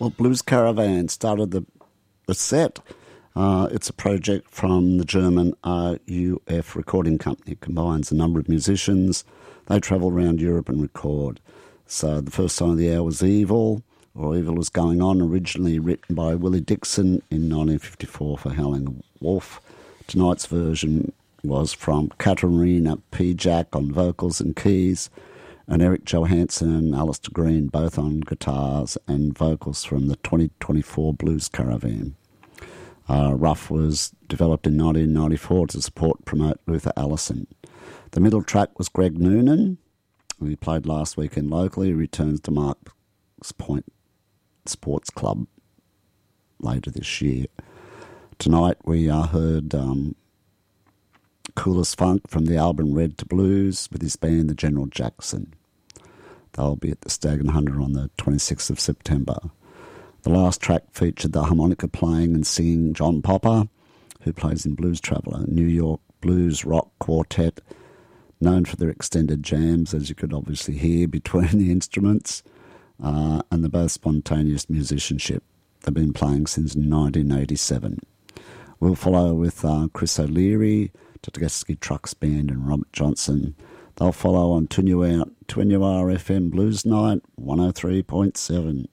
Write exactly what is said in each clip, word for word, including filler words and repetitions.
Well, Blues Caravan started the, the set. Uh, it's a project from the German R U F recording company. It combines a number of musicians. They travel around Europe and record. So the first song of the hour was Evil, or Evil Was Going On, originally written by Willie Dixon in nineteen fifty-four for Howling Wolf. Tonight's version was from Katarina Pijak on vocals and keys, and Eric Johansson and Alistair Green both on guitars and vocals from the twenty twenty-four Blues Caravan. Uh, Rough was developed in nineteen ninety-four to support and promote Luther Allison. The middle track was Greg Noonan, who he played last weekend locally. He returns to Marks Point Sports Club later this year. Tonight we uh, heard um, Coolest Funk from the album Red to Blues with his band The General Jackson. They'll be at the Stag and Hunter on the twenty-sixth of September. The last track featured the harmonica playing and singing John Popper, who plays in Blues Traveller, New York blues rock quartet, known for their extended jams, as you could obviously hear between the instruments, uh, and the both spontaneous musicianship. They've been playing since nineteen eighty-seven. We'll follow with uh, Chris O'Leary, Tedeschi Trucks Band and Robert Johnson. They'll follow on Toowoomba F M Blues Night, one oh three point seven.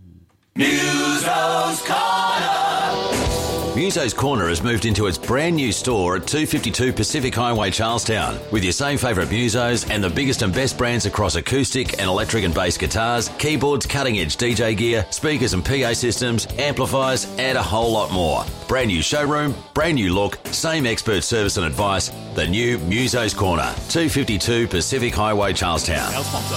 Muso's Corner. Muso's Corner has moved into its brand new store at two fifty-two Pacific Highway, Charlestown, with your same favourite Musos and the biggest and best brands across acoustic and electric and bass guitars, keyboards, cutting-edge D J gear, speakers and P A systems, amplifiers, and a whole lot more. Brand new showroom, brand new look, same expert service and advice. The new Muso's Corner, two fifty-two Pacific Highway, Charlestown.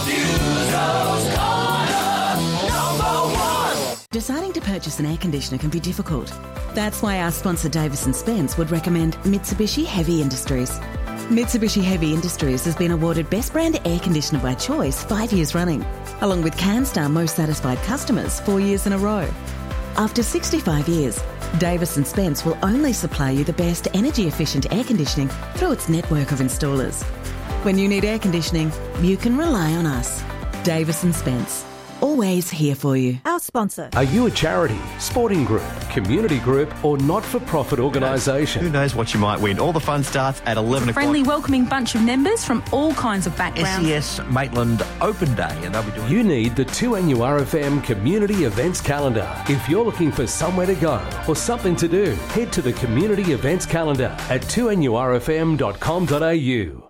Muso's Corner, number one. Deciding to purchase an air conditioner can be difficult. That's why our sponsor Davis and Spence would recommend Mitsubishi Heavy Industries. Mitsubishi Heavy Industries has been awarded Best Brand Air Conditioner by Choice five years running, along with CanStar Most Satisfied Customers four years in a row. After sixty-five years, Davis and Spence will only supply you the best energy-efficient air conditioning through its network of installers. When you need air conditioning, you can rely on us. Davis and Spence. Always here for you. Our sponsor. Are you a charity, sporting group, community group or not-for-profit organisation? Who knows what you might win? All the fun starts at eleven o'clock. Friendly, welcoming bunch of members from all kinds of backgrounds. S E S Maitland Open Day, and they'll be doing... You need the two N U R F M Community Events Calendar. If you're looking for somewhere to go or something to do, head to the Community Events Calendar at two N U R F M dot com dot A U.